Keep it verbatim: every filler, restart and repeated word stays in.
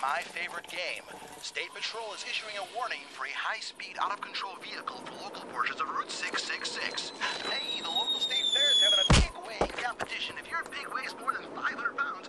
my favorite game. State Patrol is issuing a warning for a high-speed, out-of-control vehicle for local portions of Route six six six. Hey, the local state fair is having a big weighing competition. If your pig weighs more than five hundred pounds,